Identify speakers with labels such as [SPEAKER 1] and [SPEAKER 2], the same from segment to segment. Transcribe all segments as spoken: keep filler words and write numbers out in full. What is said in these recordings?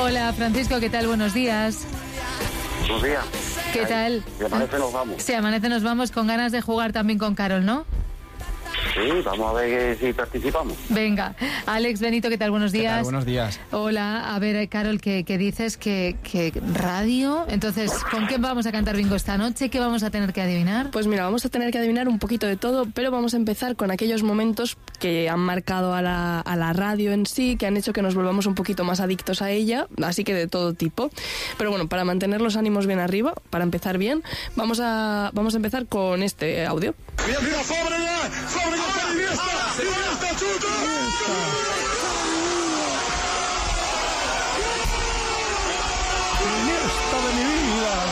[SPEAKER 1] Hola, Francisco, ¿qué tal? Buenos días.
[SPEAKER 2] Buenos días.
[SPEAKER 1] ¿Qué tal?
[SPEAKER 2] Si amanece nos vamos.
[SPEAKER 1] Si amanece nos vamos, con ganas de jugar también con Carol, ¿no?
[SPEAKER 2] Sí, vamos a ver si participamos.
[SPEAKER 1] Venga, Alex, Benito, ¿qué tal? Buenos días.
[SPEAKER 3] ¿Qué tal? Buenos días.
[SPEAKER 1] Hola, a ver, Carol, ¿qué, qué dices? ¿Que, que radio? Entonces, ¿con qué vamos a cantar bingo esta noche? ¿Qué vamos a tener que adivinar?
[SPEAKER 4] Pues mira, vamos a tener que adivinar un poquito de todo, pero vamos a empezar con aquellos momentos que han marcado a la, a la radio en sí, que han hecho que nos volvamos un poquito más adictos a ella, así que de todo tipo. Pero bueno, para mantener los ánimos bien arriba, para empezar bien, vamos a, vamos a empezar con este audio.
[SPEAKER 5] Mira, mira, Fábregas, Fábregas para Iniesta, Iniesta, chuta,
[SPEAKER 3] Iniesta de mi vida.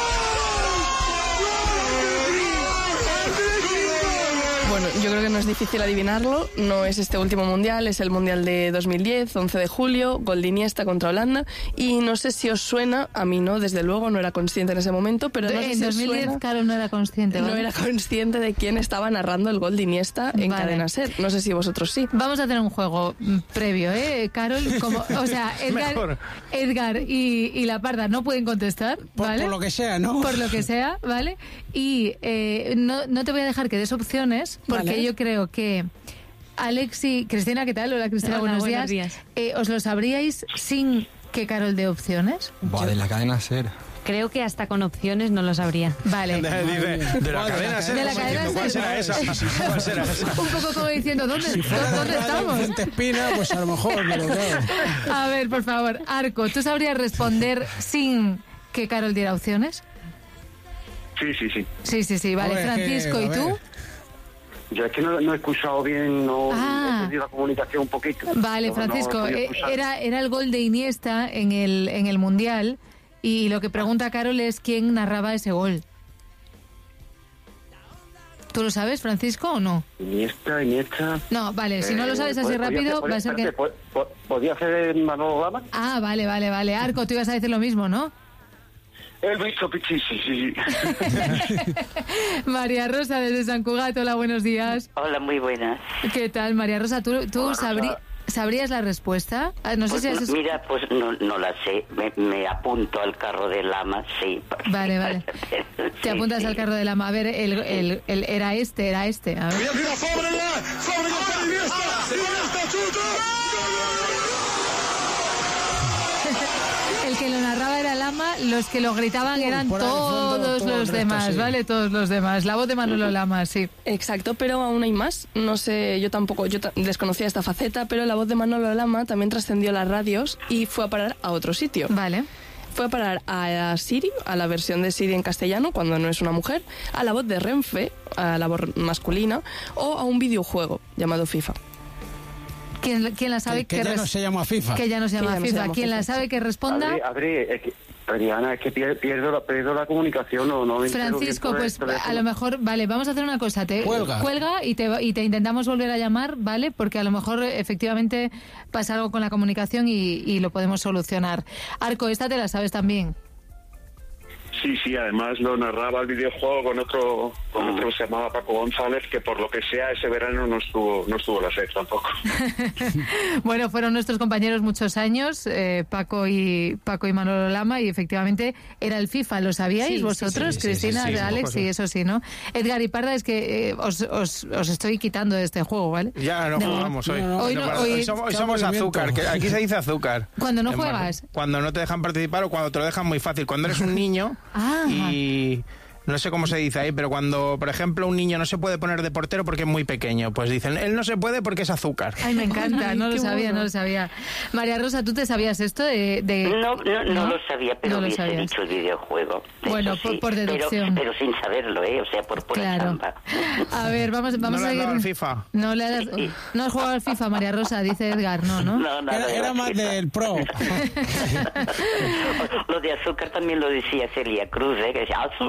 [SPEAKER 4] Bueno, yo creo que no es difícil adivinarlo, no es este último mundial, es el mundial de dos mil diez, once de julio, gol de Iniesta contra Holanda, y no sé si os suena, a mí no, desde luego, no era consciente en ese momento, pero no sé
[SPEAKER 1] en
[SPEAKER 4] si
[SPEAKER 1] dos
[SPEAKER 4] os
[SPEAKER 1] mil diez,
[SPEAKER 4] suena,
[SPEAKER 1] Carol no era consciente, ¿vale?
[SPEAKER 4] no era consciente de quién estaba narrando el gol de Iniesta en
[SPEAKER 1] Vale.
[SPEAKER 4] Cadena Ser, no sé si vosotros sí.
[SPEAKER 1] Vamos a tener un juego mm, previo, ¿eh, Carol? Como, o sea, Edgar,
[SPEAKER 3] Mejor.
[SPEAKER 1] Edgar y, y La Parda no pueden contestar,
[SPEAKER 3] Por,
[SPEAKER 1] ¿vale?
[SPEAKER 3] por lo que sea, ¿no?
[SPEAKER 1] Por lo que sea, ¿vale? Y eh, no, no te voy a dejar que des opciones, porque
[SPEAKER 4] Vale.
[SPEAKER 1] yo creo que Alex y Cristina, ¿qué tal? Hola, Cristina,
[SPEAKER 6] Hola,
[SPEAKER 1] buenos,
[SPEAKER 6] buenos
[SPEAKER 1] días.
[SPEAKER 6] días.
[SPEAKER 1] Eh, ¿Os lo sabríais sin que Carol dé opciones?
[SPEAKER 3] Buah, de la cadena Ser.
[SPEAKER 6] Creo que hasta con opciones no lo sabría.
[SPEAKER 1] Vale.
[SPEAKER 7] Dice, de la cadena Ser.
[SPEAKER 1] De la
[SPEAKER 7] como
[SPEAKER 1] cadena
[SPEAKER 7] diciendo, ¿cuál
[SPEAKER 1] Ser.
[SPEAKER 7] será esa? ¿Cuál será esa?
[SPEAKER 1] Un poco como diciendo, ¿dónde,
[SPEAKER 3] Si fuera
[SPEAKER 1] ¿dónde
[SPEAKER 3] de radio
[SPEAKER 1] estamos?
[SPEAKER 3] Vicente Espina, pues a lo mejor, pero claro.
[SPEAKER 1] A ver, por favor, Arco, ¿tú sabrías responder sin que Carol diera opciones?
[SPEAKER 2] Sí, sí, sí.
[SPEAKER 1] Sí, sí, sí, vale.
[SPEAKER 3] Joder,
[SPEAKER 1] Francisco,
[SPEAKER 3] que,
[SPEAKER 1] ¿y
[SPEAKER 3] a
[SPEAKER 1] tú?
[SPEAKER 3] ver.
[SPEAKER 2] Yo es que no, no he escuchado bien, no
[SPEAKER 1] Ah.
[SPEAKER 2] he perdido la comunicación un poquito.
[SPEAKER 1] Vale,
[SPEAKER 2] No,
[SPEAKER 1] Francisco,
[SPEAKER 2] no he podido
[SPEAKER 1] eh,
[SPEAKER 2] escuchar.
[SPEAKER 1] era, era el gol de Iniesta en el, en el Mundial y lo que pregunta Carol es quién narraba ese gol. ¿Tú lo sabes, Francisco, o no?
[SPEAKER 2] Iniesta, Iniesta...
[SPEAKER 1] No, vale, si no lo sabes
[SPEAKER 2] Eh,
[SPEAKER 1] así
[SPEAKER 2] ¿pod- podía
[SPEAKER 1] rápido,
[SPEAKER 2] hacer-
[SPEAKER 1] va a ser que...
[SPEAKER 2] espérate, pod- pod- ¿Podía hacer Manolo Lama?
[SPEAKER 1] Ah, vale, vale, vale. Arco, tú ibas a decir lo mismo, ¿no?
[SPEAKER 2] El visto, sí, sí, sí.
[SPEAKER 1] María Rosa, desde San Cugat, hola, buenos días.
[SPEAKER 8] Hola, muy buenas.
[SPEAKER 1] ¿Qué tal, María Rosa? ¿Tú, tú
[SPEAKER 2] Hola,
[SPEAKER 1] sabrí-
[SPEAKER 2] Rosa.
[SPEAKER 1] sabrías la respuesta? Ah, no sé
[SPEAKER 8] Pues,
[SPEAKER 1] si has...
[SPEAKER 8] mira, pues no, no la sé. Me, me apunto al carro del lama, sí.
[SPEAKER 1] Vale, vale.
[SPEAKER 8] Sí,
[SPEAKER 1] Te apuntas
[SPEAKER 8] sí.
[SPEAKER 1] al carro de la... A ver, el, el, el- era este, era este. A ver.
[SPEAKER 5] mira, mira, Fábregas, Fábregas para Iniesta, Iniesta, chuta.
[SPEAKER 1] El que lo narraba era Lama, los que lo gritaban eran
[SPEAKER 3] por ahí de fondo,
[SPEAKER 1] todos
[SPEAKER 3] todo el
[SPEAKER 1] los
[SPEAKER 3] resto,
[SPEAKER 1] demás,
[SPEAKER 3] sí.
[SPEAKER 1] ¿vale? Todos los demás. La voz de Manolo Lama, sí.
[SPEAKER 4] Exacto, pero aún hay más. No sé, yo tampoco, yo ta- desconocía esta faceta, pero la voz de Manolo Lama también trascendió las radios y fue a parar a otro sitio.
[SPEAKER 1] Vale.
[SPEAKER 4] Fue a parar a Siri, a la versión de Siri en castellano, cuando no es una mujer, a la voz de Renfe, a la voz masculina, o a un videojuego llamado FIFA.
[SPEAKER 1] ¿Quién, quién la sabe
[SPEAKER 3] Que, que ya
[SPEAKER 1] res-
[SPEAKER 3] no se llama FIFA.
[SPEAKER 1] que ya no se
[SPEAKER 4] Que
[SPEAKER 1] llama
[SPEAKER 4] ya no se
[SPEAKER 1] FIFA?
[SPEAKER 4] llama
[SPEAKER 1] ¿Quién la
[SPEAKER 4] FIFA,
[SPEAKER 1] sabe que responda?
[SPEAKER 2] Adri, Adri, es que, Adriana, es que pier- pierdo la, pierdo la comunicación, no, no me entero bien
[SPEAKER 1] Francisco,
[SPEAKER 2] por el
[SPEAKER 1] pues
[SPEAKER 2] teléfono.
[SPEAKER 1] a lo mejor, vale, vamos a hacer una cosa, te
[SPEAKER 3] Cuelga.
[SPEAKER 1] cuelga y te, y te intentamos volver a llamar, ¿vale? Porque a lo mejor efectivamente pasa algo con la comunicación y, y lo podemos solucionar. Arco, esta te la sabes también.
[SPEAKER 9] Sí, sí, además lo narraba el videojuego con otro con otro que se llamaba Paco González, que por lo que sea ese verano no estuvo no estuvo la SER tampoco.
[SPEAKER 1] Bueno, fueron nuestros compañeros muchos años, eh, Paco y Paco y Manolo Lama, y efectivamente era el FIFA. ¿Lo sabíais
[SPEAKER 6] Sí, sí,
[SPEAKER 1] vosotros,
[SPEAKER 3] sí, sí,
[SPEAKER 1] Cristina,
[SPEAKER 3] sí, sí,
[SPEAKER 1] Alex?
[SPEAKER 3] ojo, sí.
[SPEAKER 1] Sí, eso sí, ¿no? Edgar y Parda, es que eh, os, os, os estoy quitando de este juego, ¿vale?
[SPEAKER 7] Ya no
[SPEAKER 1] De-
[SPEAKER 7] jugamos hoy.
[SPEAKER 3] No, no,
[SPEAKER 1] hoy
[SPEAKER 7] No,
[SPEAKER 1] no,
[SPEAKER 7] para-
[SPEAKER 1] hoy-
[SPEAKER 7] hoy somos, hoy
[SPEAKER 3] Qué
[SPEAKER 7] somos
[SPEAKER 3] aburrimiento.
[SPEAKER 7] azúcar, que aquí se dice azúcar.
[SPEAKER 1] Cuando no
[SPEAKER 7] En Mar-
[SPEAKER 1] juegas.
[SPEAKER 7] Cuando no te dejan participar o cuando te lo dejan muy fácil. Cuando eres un niño
[SPEAKER 1] Ah.
[SPEAKER 7] y... No sé cómo se dice ahí, pero cuando, por ejemplo, un niño no se puede poner de portero porque es muy pequeño, pues dicen, él no se puede porque es azúcar.
[SPEAKER 1] Ay, me encanta,
[SPEAKER 4] Ay,
[SPEAKER 1] no lo
[SPEAKER 4] qué
[SPEAKER 1] sabía,
[SPEAKER 4] bueno.
[SPEAKER 1] no lo sabía. María Rosa, ¿tú te sabías esto de...? de-
[SPEAKER 8] No, no, no, lo sabía, pero
[SPEAKER 1] No lo
[SPEAKER 8] hubiese
[SPEAKER 1] sabías.
[SPEAKER 8] dicho el videojuego. Eso
[SPEAKER 1] Bueno,
[SPEAKER 8] sí,
[SPEAKER 1] por- por
[SPEAKER 8] pero-
[SPEAKER 1] deducción.
[SPEAKER 8] Pero, sin saberlo, ¿eh? O sea, por pura
[SPEAKER 1] Claro.
[SPEAKER 8] chamba.
[SPEAKER 1] A ver, vamos, vamos
[SPEAKER 7] ¿No
[SPEAKER 1] a
[SPEAKER 7] le has
[SPEAKER 1] seguir...
[SPEAKER 7] dado al FIFA?
[SPEAKER 1] No, le has... no has jugado al FIFA, María Rosa, dice Edgar, no, ¿no?
[SPEAKER 8] No, nada
[SPEAKER 3] Era,
[SPEAKER 8] de
[SPEAKER 3] era
[SPEAKER 8] la
[SPEAKER 3] más
[SPEAKER 8] FIFA.
[SPEAKER 3] del pro.
[SPEAKER 8] Lo de azúcar también lo decía Celia Cruz, ¿eh? Que decía azúcar.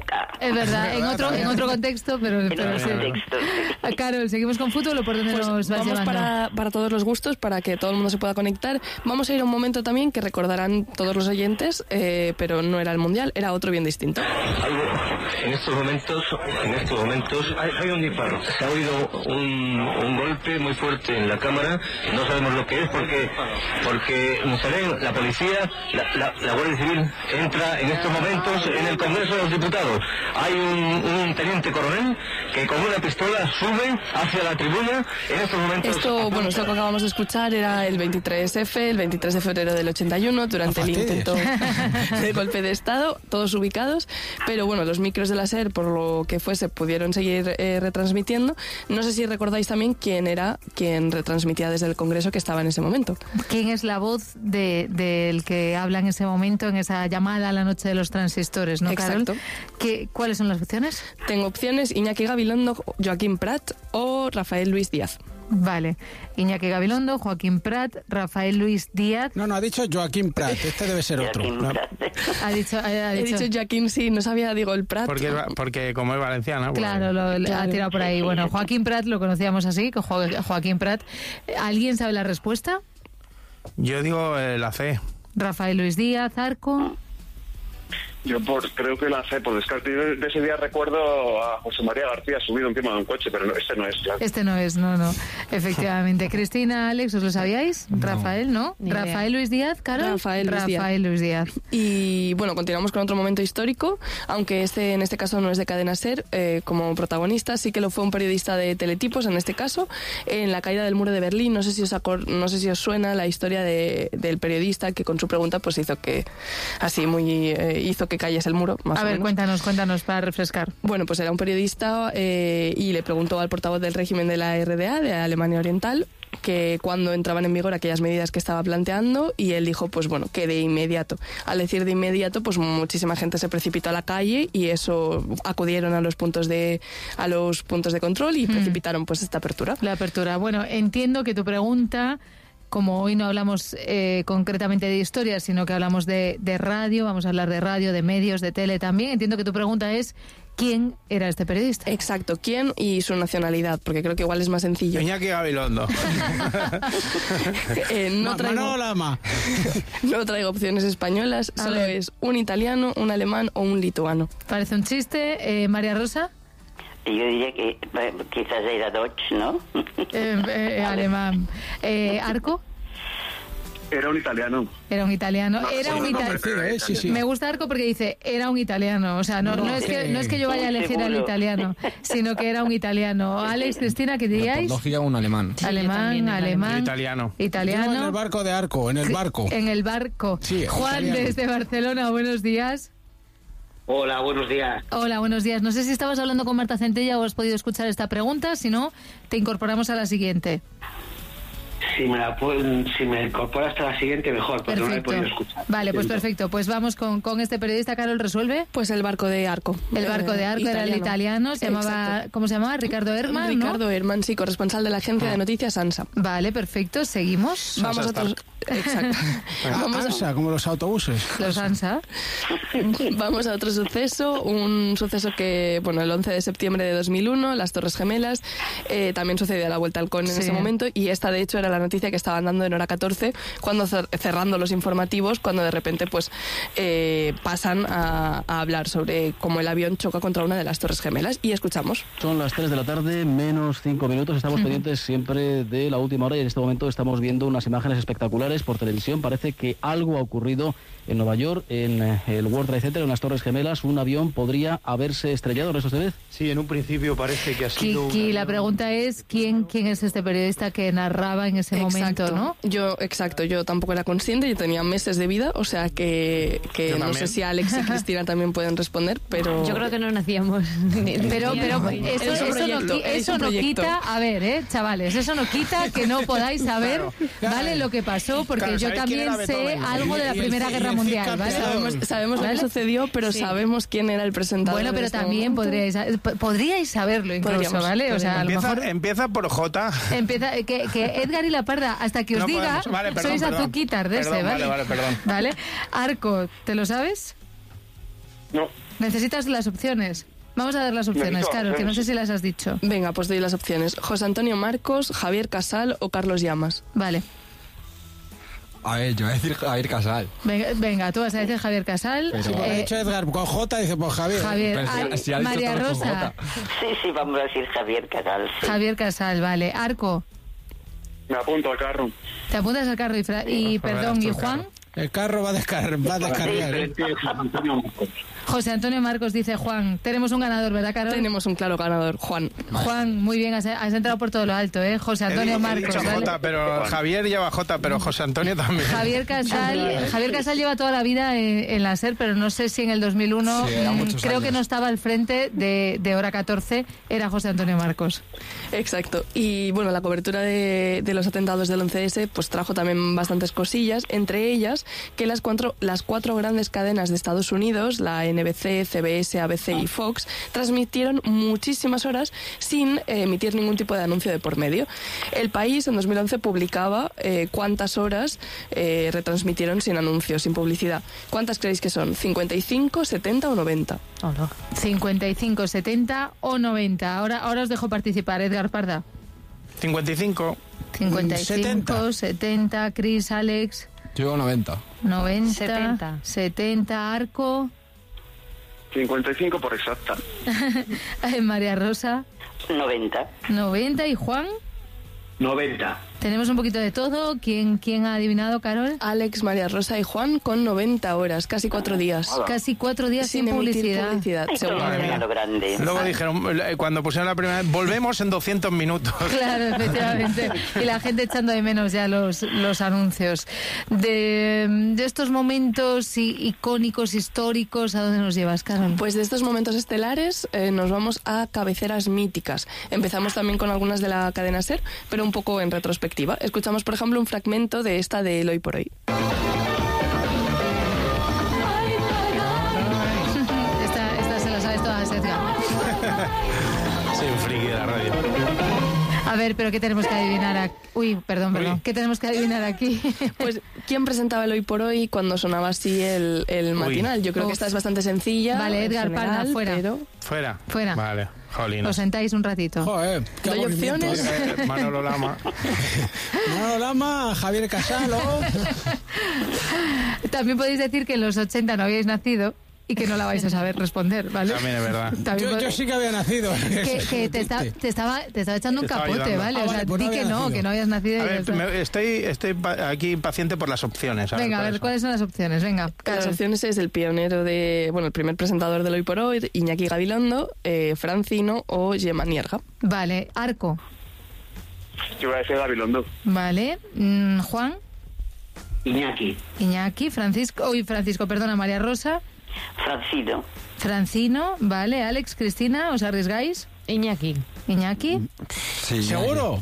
[SPEAKER 8] cerca.
[SPEAKER 1] Es verdad, en otro, en otro contexto, pero,
[SPEAKER 8] En
[SPEAKER 1] pero
[SPEAKER 8] otro
[SPEAKER 1] sí.
[SPEAKER 8] contexto, sí.
[SPEAKER 1] Carol, ¿seguimos con fútbol o por dónde
[SPEAKER 4] Pues
[SPEAKER 1] nos vas
[SPEAKER 4] vamos
[SPEAKER 1] llevando?
[SPEAKER 4] para, para todos los gustos, para que todo el mundo se pueda conectar. Vamos a ir a un momento también que recordarán todos los oyentes, eh, pero no era el Mundial, era otro bien distinto.
[SPEAKER 10] Algo, en estos momentos, en estos momentos, hay, hay un disparo. Se ha oído un, un golpe muy fuerte en la cámara. No sabemos lo que es porque, porque se ven la policía, la, la, la Guardia Civil entra en estos momentos en el Congreso de los Diputados. Hay un, un teniente coronel que con una pistola sube hacia la tribuna. En estos momentos.
[SPEAKER 4] Esto, bueno, esto que acabamos de escuchar era el veintitrés efe, el veintitrés de febrero del ochenta y uno, durante el intento de golpe de Estado, todos ubicados, pero bueno, los micros de la SER, por lo que fuese, pudieron seguir eh, retransmitiendo. No sé si recordáis también quién era quien retransmitía desde el Congreso que estaba en ese momento.
[SPEAKER 1] ¿Quién es la voz de, del que habla en ese momento, en esa llamada a la noche de los transistores, no, Carol?
[SPEAKER 4] Exacto.
[SPEAKER 1] ¿Qué, ¿Cuáles son las opciones?
[SPEAKER 4] Tengo opciones: Iñaki Gabilondo, Joaquín Prat o Rafael Luis Díaz.
[SPEAKER 1] Vale. Iñaki Gabilondo, Joaquín Prat, Rafael Luis Díaz.
[SPEAKER 3] No, no, ha dicho Joaquín Prat. Este debe ser otro. No.
[SPEAKER 1] Ha dicho, ha, ha
[SPEAKER 4] He
[SPEAKER 1] dicho...
[SPEAKER 4] dicho Joaquín, sí, no sabía, digo el Prat.
[SPEAKER 7] Porque, porque como es valenciana. Pues...
[SPEAKER 1] Claro, lo, claro, ha tirado por ahí. Bueno, Joaquín Prat lo conocíamos así, Jo, Joaquín Prat. ¿Alguien sabe la respuesta?
[SPEAKER 7] Yo digo eh, la C.
[SPEAKER 1] Rafael Luis Díaz, Arco.
[SPEAKER 9] Yo por, creo que la C, por descarte. Yo de ese día recuerdo a José María García subido encima de un coche, pero no, este no es, claro.
[SPEAKER 1] Este no es, no, no. Efectivamente. Cristina, Alex, ¿os lo sabíais?
[SPEAKER 3] No.
[SPEAKER 1] Rafael, ¿no?
[SPEAKER 6] Ni idea.
[SPEAKER 1] Rafael Luis Díaz, Carol.
[SPEAKER 4] Rafael Luis Díaz.
[SPEAKER 1] Rafael Luis Díaz.
[SPEAKER 4] Y bueno, continuamos con otro momento histórico, aunque este en este caso no es de Cadena SER, eh, como protagonista sí que lo fue un periodista de Teletipos, en este caso, en la caída del muro de Berlín. No sé si os acor- no sé si os suena la historia de, del periodista que con su pregunta pues hizo que así muy eh, hizo que cayese el muro. Más
[SPEAKER 1] A
[SPEAKER 4] o
[SPEAKER 1] ver,
[SPEAKER 4] menos.
[SPEAKER 1] cuéntanos, cuéntanos para refrescar.
[SPEAKER 4] Bueno, pues era un periodista eh, y le preguntó al portavoz del régimen de la R D A, de Alemania Oriental, que cuando entraban en vigor aquellas medidas que estaba planteando, y él dijo, pues bueno, que de inmediato. Al decir de inmediato, pues muchísima gente se precipitó a la calle y eso acudieron a los puntos de a los puntos de control y precipitaron pues esta apertura.
[SPEAKER 1] La apertura. Bueno, entiendo que tu pregunta, como hoy no hablamos eh, concretamente de historia, sino que hablamos de, de radio, vamos a hablar de radio, de medios, de tele también, entiendo que tu pregunta es ¿quién era este periodista?
[SPEAKER 4] Exacto, quién y su nacionalidad, porque creo que igual es más sencillo.
[SPEAKER 7] Iñaki Gabilondo.
[SPEAKER 4] eh, no, traigo,
[SPEAKER 3] Lama.
[SPEAKER 4] no traigo opciones españolas,
[SPEAKER 1] A
[SPEAKER 4] solo
[SPEAKER 1] ver.
[SPEAKER 4] es un italiano, un alemán o un lituano.
[SPEAKER 1] Parece un chiste. Eh, María Rosa.
[SPEAKER 8] Yo diría que eh, quizás era Dodge, ¿no?
[SPEAKER 1] Eh, eh, alemán. Eh, Arco.
[SPEAKER 9] Era un italiano.
[SPEAKER 1] Era un italiano.
[SPEAKER 9] No,
[SPEAKER 1] Era
[SPEAKER 9] no,
[SPEAKER 1] un
[SPEAKER 9] no,
[SPEAKER 1] italiano.
[SPEAKER 9] prefiero,
[SPEAKER 3] eh, sí, sí.
[SPEAKER 1] Me gusta Arco porque dice era un italiano. O sea, no, no, es, que, no es que yo vaya a elegir al
[SPEAKER 8] Seguro.
[SPEAKER 1] italiano, sino que era un italiano. Alex, Cristina, ¿qué
[SPEAKER 3] Por
[SPEAKER 1] diríais?
[SPEAKER 3] lógica, un alemán.
[SPEAKER 6] Sí, yo
[SPEAKER 1] Alemán,
[SPEAKER 6] también, el
[SPEAKER 1] alemán.
[SPEAKER 7] Italiano.
[SPEAKER 3] Yo
[SPEAKER 1] Italiano.
[SPEAKER 3] en el barco de Arco, en el barco.
[SPEAKER 1] En el barco.
[SPEAKER 3] Sí,
[SPEAKER 1] Juan,
[SPEAKER 3] italiano.
[SPEAKER 1] desde Barcelona, buenos días.
[SPEAKER 11] Hola, buenos días.
[SPEAKER 1] Hola, buenos días. No sé si estabas hablando con Marta Centella o has podido escuchar esta pregunta. Si no, te incorporamos a la siguiente.
[SPEAKER 11] Si me, la pueden, si me incorpora hasta la siguiente, mejor, porque no la he
[SPEAKER 1] Perfecto.
[SPEAKER 11] podido escuchar.
[SPEAKER 1] Vale, pues
[SPEAKER 11] Siento.
[SPEAKER 1] perfecto. Pues vamos con, con este periodista. Carol, ¿resuelve?
[SPEAKER 4] Pues el barco de Arco.
[SPEAKER 1] El barco de Arco
[SPEAKER 4] Eh,
[SPEAKER 1] era el italiano. Se llamaba,
[SPEAKER 4] Exacto.
[SPEAKER 1] ¿cómo se llamaba? Ricardo Herman, ¿no?
[SPEAKER 4] Ricardo Herman, sí, corresponsal de la agencia de noticias ANSA.
[SPEAKER 1] Vale, perfecto. Seguimos.
[SPEAKER 4] Vamos a otros... Exacto.
[SPEAKER 3] Ah,
[SPEAKER 4] Vamos a-
[SPEAKER 3] Ansa, como los autobuses.
[SPEAKER 1] Los ANSA.
[SPEAKER 4] Vamos a otro suceso, un suceso que, bueno, el once de septiembre de dos mil uno, las Torres Gemelas, eh, también sucedió a la vuelta al Con en
[SPEAKER 1] Sí.
[SPEAKER 4] ese momento, y esta de hecho era la noticia que estaban dando en hora catorce, cuando cer- cerrando los informativos, cuando de repente pues eh, pasan a, a hablar sobre cómo el avión choca contra una de las Torres Gemelas, y escuchamos.
[SPEAKER 12] Son las tres de la tarde, menos cinco minutos. Estamos pendientes siempre de la última hora y en este momento estamos viendo unas imágenes espectaculares por televisión. Parece que algo ha ocurrido en Nueva York, en eh, el World Trade Center, en las Torres Gemelas. Un avión podría haberse estrellado, ¿no es usted?
[SPEAKER 13] Sí, en un principio parece que ha sido...
[SPEAKER 1] Kiki, la pregunta es ¿quién, quién es este periodista que narraba en ese momento,
[SPEAKER 4] Exacto.
[SPEAKER 1] ¿no?
[SPEAKER 4] Yo, exacto, yo tampoco era consciente, yo tenía meses de vida, o sea que, que
[SPEAKER 7] Yo
[SPEAKER 4] no
[SPEAKER 7] también.
[SPEAKER 4] sé si Alex y Cristina también pueden responder, pero...
[SPEAKER 6] Yo creo que no nacíamos.
[SPEAKER 1] Pero, pero eso,
[SPEAKER 4] Eres un
[SPEAKER 1] eso no,
[SPEAKER 4] proyecto,
[SPEAKER 1] qui-
[SPEAKER 4] eres
[SPEAKER 1] eso
[SPEAKER 4] un
[SPEAKER 1] no
[SPEAKER 4] proyecto.
[SPEAKER 1] quita, a ver, eh, chavales, eso no quita que no podáis saber, ¿vale? Lo que pasó, porque
[SPEAKER 7] Claro,
[SPEAKER 1] yo
[SPEAKER 7] ¿sabéis quién
[SPEAKER 1] también
[SPEAKER 7] era
[SPEAKER 1] sé
[SPEAKER 7] Beethoven?
[SPEAKER 1] algo de la
[SPEAKER 3] Y el-
[SPEAKER 1] Primera
[SPEAKER 3] y
[SPEAKER 1] Guerra
[SPEAKER 3] el
[SPEAKER 1] Mundial,
[SPEAKER 3] Cid
[SPEAKER 1] ¿vale?
[SPEAKER 3] campeón.
[SPEAKER 4] Sabemos, sabemos lo
[SPEAKER 1] ¿Vale?
[SPEAKER 4] que sucedió, pero
[SPEAKER 6] Sí.
[SPEAKER 4] sabemos quién era el presentador.
[SPEAKER 1] Bueno,
[SPEAKER 4] de
[SPEAKER 1] pero
[SPEAKER 4] este
[SPEAKER 1] también
[SPEAKER 4] momento.
[SPEAKER 1] podríais, p- podríais saberlo incluso,
[SPEAKER 4] Podríamos,
[SPEAKER 1] ¿vale? O sea, a lo
[SPEAKER 7] Empieza,
[SPEAKER 1] mejor
[SPEAKER 7] empieza por J.
[SPEAKER 1] empieza que, que Edgar y la Parda, hasta que os
[SPEAKER 7] No
[SPEAKER 1] diga,
[SPEAKER 7] podemos. Vale, perdón,
[SPEAKER 1] sois
[SPEAKER 7] perdón.
[SPEAKER 1] azuquitar de ese,
[SPEAKER 7] Perdón,
[SPEAKER 1] ¿vale?
[SPEAKER 7] vale, vale, perdón.
[SPEAKER 1] ¿Vale? Arco, ¿te lo sabes?
[SPEAKER 2] No.
[SPEAKER 1] ¿Necesitas las opciones? Vamos a dar las opciones,
[SPEAKER 4] Necesito
[SPEAKER 1] claro, que no sé
[SPEAKER 4] opciones.
[SPEAKER 1] si las has dicho.
[SPEAKER 4] Venga, pues doy las opciones. José Antonio Marcos, Javier Casal o Carlos Llamas.
[SPEAKER 1] Vale.
[SPEAKER 14] A ver, yo voy a decir Javier Casal.
[SPEAKER 1] Venga, venga, tú vas a decir Javier Casal.
[SPEAKER 3] Si
[SPEAKER 1] eh,
[SPEAKER 3] ha dicho Edgar con J, dice pues Javier.
[SPEAKER 1] Javier,
[SPEAKER 3] Pero
[SPEAKER 1] Ay,
[SPEAKER 3] si ha dicho
[SPEAKER 1] María
[SPEAKER 3] todo con
[SPEAKER 1] Rosa.
[SPEAKER 3] J.
[SPEAKER 8] Sí, sí, vamos a decir Javier Casal. Sí.
[SPEAKER 1] Javier Casal, vale. Arco,
[SPEAKER 2] Me apunto al carro.
[SPEAKER 1] te apuntas al carro y, fra- y perdón, ¿y Juan?
[SPEAKER 3] El carro va a descargar. Va a descargar ¿eh?
[SPEAKER 1] José Antonio Marcos dice Juan. Tenemos un ganador, ¿verdad, Carol?
[SPEAKER 4] Tenemos un claro ganador, Juan.
[SPEAKER 1] Juan, muy bien, has, has entrado por todo lo alto, ¿eh? José Antonio
[SPEAKER 7] He
[SPEAKER 1] Marcos.
[SPEAKER 7] dicho
[SPEAKER 1] ¿vale?
[SPEAKER 7] J, pero Javier lleva J, pero José Antonio también.
[SPEAKER 1] Javier Casal, Javier Casal lleva toda la vida en, en la SER, pero no sé si en el dos mil uno,
[SPEAKER 14] Sí, era
[SPEAKER 1] mm,
[SPEAKER 14] muchos
[SPEAKER 1] creo
[SPEAKER 14] años.
[SPEAKER 1] que no estaba al frente de, de Hora catorce, era José Antonio Marcos.
[SPEAKER 4] Exacto. Y bueno, la cobertura de, de los atentados del once ese pues trajo también bastantes cosillas, entre ellas que las cuatro, las cuatro grandes cadenas de Estados Unidos, la N B C, C B S, A B C y Fox, transmitieron muchísimas horas sin eh, emitir ningún tipo de anuncio de por medio. El País en dos mil once publicaba eh, cuántas horas eh, retransmitieron sin anuncios, sin publicidad. ¿Cuántas creéis que son? ¿cincuenta y cinco, setenta o noventa?
[SPEAKER 1] cincuenta y cinco, setenta o noventa. Ahora, ahora os dejo participar, Edgar Parda.
[SPEAKER 7] cincuenta y cinco.
[SPEAKER 1] cincuenta y cinco, setenta, Chris, Alex,
[SPEAKER 14] Yo digo noventa.
[SPEAKER 1] noventa,
[SPEAKER 6] setenta.
[SPEAKER 1] setenta, Arco,
[SPEAKER 2] cincuenta y cinco por exacta.
[SPEAKER 1] María Rosa,
[SPEAKER 8] noventa.
[SPEAKER 1] noventa y Juan.
[SPEAKER 11] noventa.
[SPEAKER 1] Tenemos un poquito de todo. ¿Quién, quién ha adivinado, Carol?
[SPEAKER 4] Alex, María Rosa y Juan con noventa horas, casi cuatro días.
[SPEAKER 1] Casi cuatro días sin,
[SPEAKER 4] emitir
[SPEAKER 1] publicidad.
[SPEAKER 4] publicidad,
[SPEAKER 8] Esto
[SPEAKER 4] seguro.
[SPEAKER 8] es un regalo grande.
[SPEAKER 7] Luego dijeron, eh, cuando pusieron la primera vez, volvemos en doscientos minutos.
[SPEAKER 1] Claro, efectivamente. Y la gente echando de menos ya los, los anuncios. De, de estos momentos i- icónicos, históricos, ¿a dónde nos llevas, Carol?
[SPEAKER 4] Pues de estos momentos estelares eh, nos vamos a cabeceras míticas. Empezamos también con algunas de la cadena SER, pero un poco en retrospectiva. Escuchamos, por ejemplo, un fragmento de esta de El Hoy por Hoy.
[SPEAKER 1] Esta, esta se la sabes todas, Edgar.
[SPEAKER 7] Soy un friki de la radio.
[SPEAKER 1] A ver, pero ¿qué tenemos que adivinar aquí? Uy, perdón, perdón. ¿Qué tenemos que adivinar aquí?
[SPEAKER 4] Pues, ¿quién presentaba El Hoy por Hoy cuando sonaba así el, el matinal? Yo creo
[SPEAKER 1] Uf.
[SPEAKER 4] que esta es bastante sencilla.
[SPEAKER 1] Vale,
[SPEAKER 4] en
[SPEAKER 1] Edgar
[SPEAKER 4] general,
[SPEAKER 1] Parda, fuera.
[SPEAKER 4] pero-
[SPEAKER 7] Fuera.
[SPEAKER 1] Fuera.
[SPEAKER 7] Vale, jolín.
[SPEAKER 1] Os sentáis un ratito.
[SPEAKER 3] Joder, qué
[SPEAKER 4] ¿Doy
[SPEAKER 3] aburrimiento,
[SPEAKER 4] opciones?
[SPEAKER 3] ¿eh?
[SPEAKER 7] Manolo Lama.
[SPEAKER 3] Manolo Lama, Javier Casal, ¿o?
[SPEAKER 1] También podéis decir que en los ochenta no habíais nacido y que no la vais a saber responder, ¿vale?
[SPEAKER 7] También es verdad.
[SPEAKER 1] También
[SPEAKER 3] Yo,
[SPEAKER 1] pod-
[SPEAKER 3] yo sí que había nacido.
[SPEAKER 1] que, que te, está- te estaba, te estaba echando un
[SPEAKER 7] Te estaba
[SPEAKER 1] capote,
[SPEAKER 7] ayudando.
[SPEAKER 1] ¿vale?
[SPEAKER 3] Ah,
[SPEAKER 1] o sea,
[SPEAKER 3] vale, pues
[SPEAKER 1] di
[SPEAKER 3] no
[SPEAKER 1] que
[SPEAKER 3] había
[SPEAKER 1] no,
[SPEAKER 3] nacido.
[SPEAKER 1] que no habías nacido.
[SPEAKER 7] A
[SPEAKER 1] y ya
[SPEAKER 7] ver,
[SPEAKER 1] está.
[SPEAKER 7] me- estoy, estoy pa- aquí impaciente por las opciones. A ver,
[SPEAKER 1] Venga, a
[SPEAKER 7] ¿cuáles
[SPEAKER 1] ver,
[SPEAKER 7] son?
[SPEAKER 1] ¿cuáles son las opciones? Venga,
[SPEAKER 4] Las
[SPEAKER 1] Carol.
[SPEAKER 4] opciones es el pionero de, bueno, el primer presentador del Hoy por Hoy, Iñaki Gabilondo, eh, Francino o Gemma Nierga.
[SPEAKER 1] Vale, Arco.
[SPEAKER 2] Yo voy a decir Gabilondo.
[SPEAKER 1] Vale, mm, Juan,
[SPEAKER 11] Iñaki.
[SPEAKER 1] Iñaki, Francisco, uy, Francisco, perdona, María Rosa,
[SPEAKER 8] Francino.
[SPEAKER 1] Francino, vale, Alex, Cristina, ¿os arriesgáis?
[SPEAKER 6] Iñaki.
[SPEAKER 1] Iñaki.
[SPEAKER 14] Sí,
[SPEAKER 3] ¿Seguro?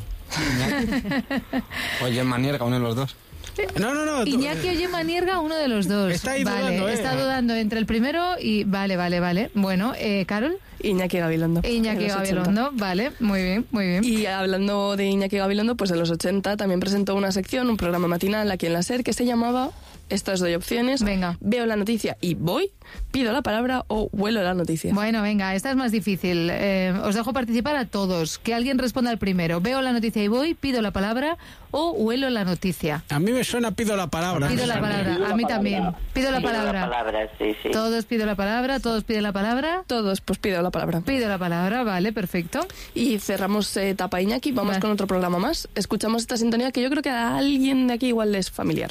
[SPEAKER 14] Oye, Manierga, uno de los dos.
[SPEAKER 3] No, no, no. tú-
[SPEAKER 1] Iñaki o Gemma Nierga, uno de los dos.
[SPEAKER 3] Está ahí
[SPEAKER 1] vale,
[SPEAKER 3] dudando, ¿eh?
[SPEAKER 1] está dudando entre el primero y... Vale, vale, vale. Bueno, eh, Carol.
[SPEAKER 4] Iñaki Gabilondo.
[SPEAKER 1] Iñaki
[SPEAKER 4] en los ochenta.
[SPEAKER 1] Gabilondo, vale, muy bien, muy bien.
[SPEAKER 4] Y hablando de Iñaki Gabilondo, pues en los ochenta también presentó una sección, un programa matinal aquí en la SER que se llamaba, estas doy opciones,
[SPEAKER 1] Venga.
[SPEAKER 4] veo la noticia y voy, pido la palabra o huelo la noticia.
[SPEAKER 1] Bueno, venga, esta es más difícil. Eh, os dejo participar a todos. Que alguien responda al primero. Veo la noticia y voy, pido la palabra o huelo la noticia.
[SPEAKER 3] A mí me suena pido la palabra.
[SPEAKER 1] Pido la palabra, a mí también. Pido la
[SPEAKER 8] Pido
[SPEAKER 1] palabra.
[SPEAKER 8] La palabra, sí, sí.
[SPEAKER 1] Todos pido la palabra, todos piden la palabra.
[SPEAKER 4] Todos, pues pido la palabra.
[SPEAKER 1] Pido la palabra, vale, perfecto.
[SPEAKER 4] Y cerramos eh, etapa Iñaki, vamos
[SPEAKER 1] Vale.
[SPEAKER 4] con otro programa más. Escuchamos esta sintonía que yo creo que a alguien de aquí igual le es familiar.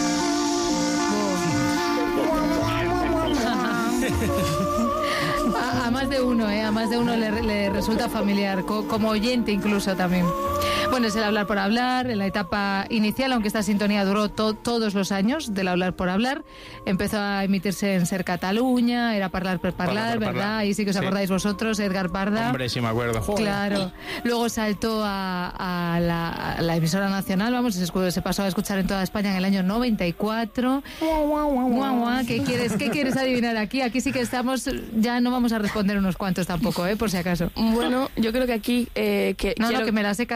[SPEAKER 1] A, a más de uno, ¿eh? A más de uno le, le resulta familiar, co- como oyente incluso también. Bueno, es el hablar por hablar, en la etapa inicial, aunque esta sintonía duró to- todos los años del hablar por hablar. Empezó a emitirse en Ser Cataluña, era Parlar per Parlar,
[SPEAKER 7] Parlar per
[SPEAKER 1] ¿verdad?
[SPEAKER 7] Parlar.
[SPEAKER 1] Ahí sí que os
[SPEAKER 7] Sí.
[SPEAKER 1] acordáis vosotros, Edgar Parda.
[SPEAKER 7] Hombre, sí me acuerdo.
[SPEAKER 1] Claro. Luego saltó a, a la, a la emisora nacional, vamos, se, escu- se pasó a escuchar en toda España en el año noventa y cuatro. Guau, guau, ¿Qué quieres, ¿Qué quieres adivinar aquí? Aquí sí que estamos, ya no vamos a responder unos cuantos tampoco, ¿eh? Por si acaso.
[SPEAKER 4] Bueno, yo creo que aquí... eh, que
[SPEAKER 1] No,
[SPEAKER 4] quiero-
[SPEAKER 1] no, que me la sé, Carol, que la he visto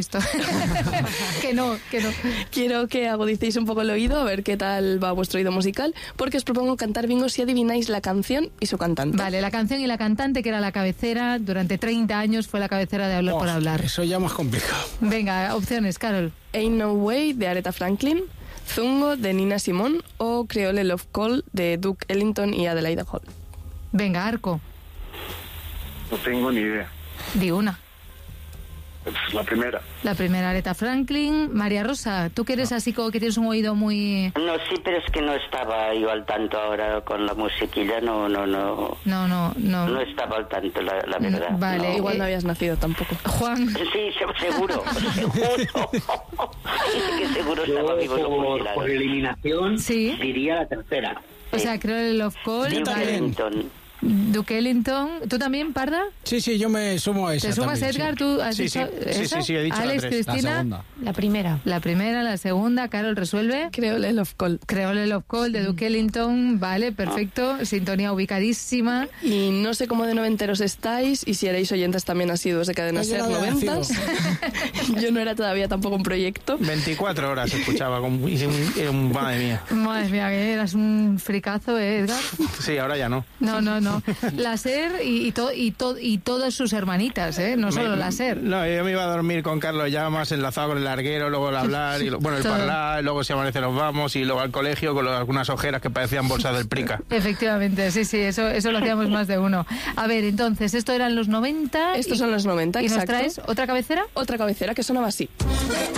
[SPEAKER 1] esto. Que no, que no.
[SPEAKER 4] Quiero que agudicéis un poco el oído, a ver qué tal va vuestro oído musical, porque os propongo cantar bingo si adivináis la canción y su cantante.
[SPEAKER 1] Vale, la canción y la cantante, que era la cabecera, durante treinta años fue la cabecera de Hablar
[SPEAKER 3] Oh,
[SPEAKER 1] por Hablar.
[SPEAKER 3] Eso ya más complicado.
[SPEAKER 1] Venga, opciones, Carol.
[SPEAKER 4] Ain't No Way, de Aretha Franklin, Zungo, de Nina Simone, o Creole Love Call, de Duke Ellington y Adelaide Hall.
[SPEAKER 1] Venga, Arco,
[SPEAKER 9] No tengo ni idea.
[SPEAKER 1] di una.
[SPEAKER 9] La primera.
[SPEAKER 1] La primera, Aretha Franklin. María Rosa, tú que eres así como que tienes un oído muy...
[SPEAKER 8] No, sí, pero es que no estaba yo al tanto ahora con la musiquilla, no, no, no.
[SPEAKER 1] No, no, no.
[SPEAKER 8] No estaba al tanto, la, la verdad.
[SPEAKER 1] Vale,
[SPEAKER 8] no.
[SPEAKER 4] Igual no habías nacido tampoco.
[SPEAKER 1] Juan.
[SPEAKER 8] Sí, se- seguro, seguro. Sí, que seguro estaba vivo los
[SPEAKER 11] Por,
[SPEAKER 8] fusilados.
[SPEAKER 11] por eliminación,
[SPEAKER 1] Sí.
[SPEAKER 11] diría la tercera.
[SPEAKER 1] O sea, creo el Love Call.
[SPEAKER 8] Duke
[SPEAKER 1] Vale.
[SPEAKER 8] Ellington.
[SPEAKER 1] Duke Ellington. ¿Tú también, Parda?
[SPEAKER 3] Sí, sí, yo me sumo a esa
[SPEAKER 1] ¿Te sumas,
[SPEAKER 3] también,
[SPEAKER 1] Edgar?
[SPEAKER 3] sí.
[SPEAKER 1] ¿Tú has
[SPEAKER 7] Sí,
[SPEAKER 1] dicho
[SPEAKER 7] sí. Sí,
[SPEAKER 1] esa?
[SPEAKER 7] sí, sí, he dicho la
[SPEAKER 1] Alex,
[SPEAKER 7] tres. La
[SPEAKER 1] Cristina.
[SPEAKER 12] segunda.
[SPEAKER 6] La primera.
[SPEAKER 1] La primera, la segunda. Carol, resuelve.
[SPEAKER 4] Creole Love Call.
[SPEAKER 1] Creole Love Call de Duke Ellington. Vale, perfecto. Sintonía ubicadísima.
[SPEAKER 4] Y no sé cómo de noventeros estáis y si erais oyentes también asiduos de Cadena
[SPEAKER 3] Yo
[SPEAKER 4] Ser
[SPEAKER 3] no había
[SPEAKER 4] noventas. Yo no era todavía tampoco un proyecto.
[SPEAKER 7] veinticuatro horas escuchaba, con, hice un, era un- madre mía.
[SPEAKER 1] Madre mía, que eras un fricazo, ¿eh, Edgar?
[SPEAKER 7] Sí, ahora ya no.
[SPEAKER 1] No, no, no. La Ser y, y, to- y, to- y todas sus hermanitas, ¿eh? No solo
[SPEAKER 7] Me-
[SPEAKER 1] la Ser.
[SPEAKER 7] No, yo me iba a dormir con Carlos Llamas, enlazado con el larguero, luego el hablar, y lo- bueno, el
[SPEAKER 1] Todo.
[SPEAKER 7] parlar, luego si amanece nos vamos, y luego al colegio con lo- algunas ojeras que parecían bolsas del Prica.
[SPEAKER 1] Efectivamente, sí, sí, eso, eso lo hacíamos más de uno. A ver, entonces, esto eran los noventa.
[SPEAKER 4] Estos
[SPEAKER 1] y-
[SPEAKER 4] son los noventa,
[SPEAKER 1] ¿Y nos
[SPEAKER 4] exacto.
[SPEAKER 1] traes otra cabecera?
[SPEAKER 4] Otra cabecera que sonaba así.